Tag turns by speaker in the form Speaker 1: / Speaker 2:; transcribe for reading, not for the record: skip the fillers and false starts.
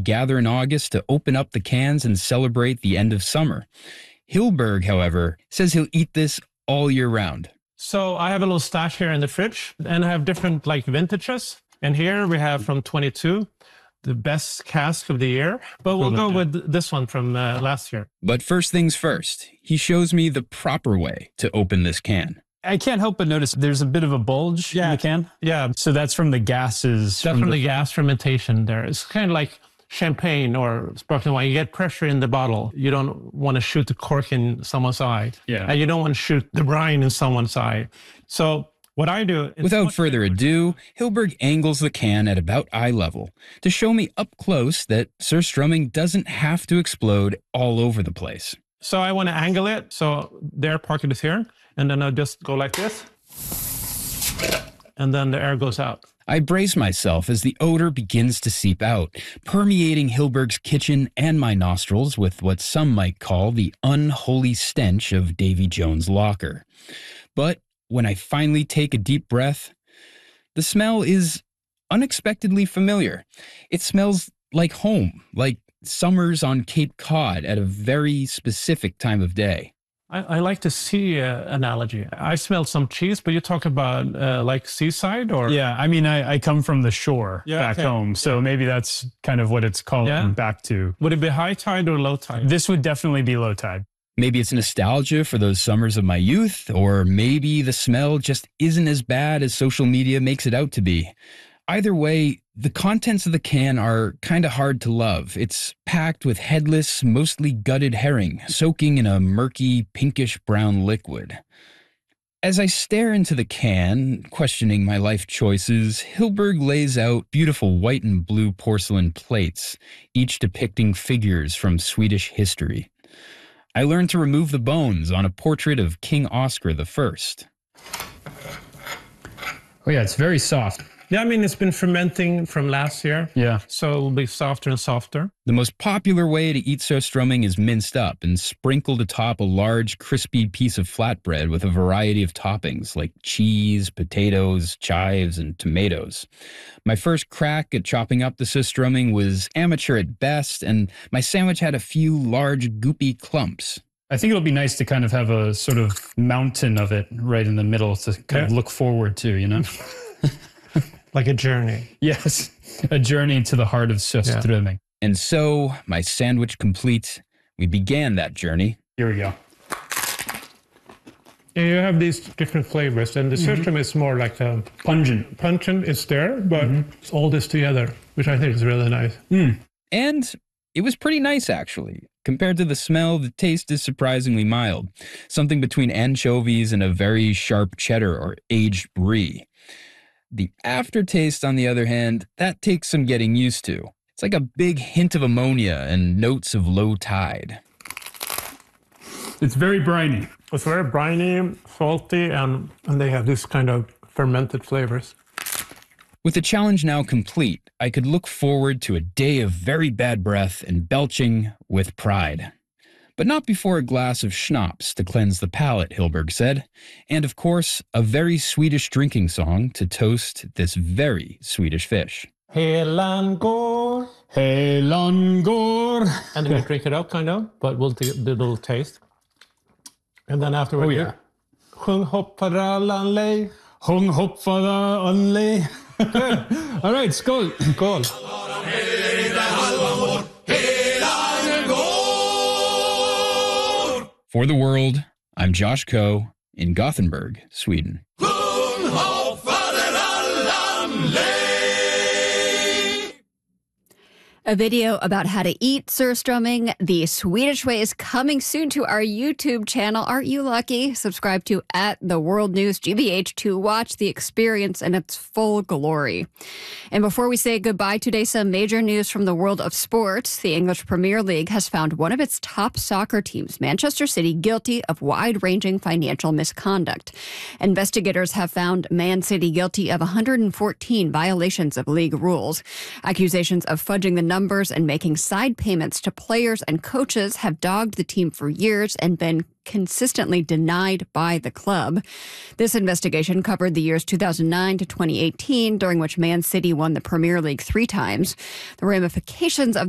Speaker 1: gather in August to open up the cans and celebrate the end of summer. Hillberg, however, says he'll eat this all year round.
Speaker 2: So I have a little stash here in the fridge, and I have different vintages. And here we have from 22, the best cask of the year. But we'll go with this one from last year.
Speaker 1: But first things first, he shows me the proper way to open this can.
Speaker 3: I can't help but notice there's a bit of a bulge in the can.
Speaker 2: Yeah.
Speaker 3: So that's from the gases.
Speaker 2: That's from the gas fermentation there. It's kind of like champagne or sparkling wine. You get pressure in the bottle. You don't want to shoot the cork in someone's eye.
Speaker 3: Yeah.
Speaker 2: And you don't want to shoot the brine in someone's eye. So what I do...
Speaker 1: Without further ado, Hillberg angles the can at about eye level to show me up close that Surströmming doesn't have to explode all over the place.
Speaker 2: So I want to angle it. So their pocket is here. And then I'll just go like this. And then the air goes out.
Speaker 1: I brace myself as the odor begins to seep out, permeating Hillberg's kitchen and my nostrils with what some might call the unholy stench of Davy Jones' locker. But when I finally take a deep breath, the smell is unexpectedly familiar. It smells like home, like summers on Cape Cod at a very specific time of day.
Speaker 2: I like to see analogy. I smelled some cheese, but you talk about like seaside or?
Speaker 3: Yeah, I mean, I come from the shore back home, so maybe that's kind of what it's calling back to.
Speaker 2: Would it be high tide or low tide?
Speaker 3: This would definitely be low tide.
Speaker 1: Maybe it's nostalgia for those summers of my youth, or maybe the smell just isn't as bad as social media makes it out to be. Either way, the contents of the can are kind of hard to love. It's packed with headless, mostly gutted herring, soaking in a murky, pinkish-brown liquid. As I stare into the can, questioning my life choices, Hillberg lays out beautiful white and blue porcelain plates, each depicting figures from Swedish history. I learned to remove the bones on a portrait of King Oscar I.
Speaker 3: Oh yeah, it's very soft.
Speaker 2: Yeah, I mean, it's been fermenting from last year.
Speaker 3: Yeah.
Speaker 2: So it will be softer and softer.
Speaker 1: The most popular way to eat Surströmming is minced up and sprinkled atop a large, crispy piece of flatbread with a variety of toppings like cheese, potatoes, chives, and tomatoes. My first crack at chopping up the Surströmming was amateur at best, and my sandwich had a few large, goopy clumps.
Speaker 3: I think it'll be nice to kind of have a sort of mountain of it right in the middle to kind of look forward to, you know?
Speaker 2: Like a journey.
Speaker 3: Yes, a journey to the heart of Surströmming.
Speaker 1: And so, my sandwich complete, we began that journey.
Speaker 3: Here we go.
Speaker 2: And you have these different flavors, and the Surströmming is more like a
Speaker 3: pungent.
Speaker 2: Pungent is there, but it's all this together, which I think is really nice.
Speaker 1: And it was pretty nice, actually. Compared to the smell, the taste is surprisingly mild. Something between anchovies and a very sharp cheddar or aged brie. The aftertaste, on the other hand, that takes some getting used to. It's like a big hint of ammonia and notes of low tide.
Speaker 3: It's very briny.
Speaker 2: It's very briny, salty, and they have this kind of fermented flavors.
Speaker 1: With the challenge now complete, I could look forward to a day of very bad breath and belching with pride. But not before a glass of schnapps to cleanse the palate, Hillberg said, and of course, a very Swedish drinking song to toast this very Swedish fish.
Speaker 2: Helan går.
Speaker 3: Helan går.
Speaker 2: And then we drink it up, kind of, but we'll do a little taste. And then afterwards, Sjung hoppfarallan lej.
Speaker 3: Sjung hoppfarallan lej. Good. All right, skål.
Speaker 2: Skål.
Speaker 1: For the World, I'm Josh Coe in Gothenburg, Sweden.
Speaker 4: A video about how to eat surströmming the Swedish way is coming soon to our YouTube channel. Aren't you lucky? Subscribe to @TheWorldNewsGBH to watch the experience in its full glory. And before we say goodbye today, some major news from the world of sports. The English Premier League has found one of its top soccer teams, Manchester City, guilty of wide-ranging financial misconduct. Investigators have found Man City guilty of 114 violations of league rules. Accusations of fudging the numbers and making side payments to players and coaches have dogged the team for years and been consistently denied by the club. This investigation covered the years 2009 to 2018, during which Man City won the Premier League 3 times. The ramifications of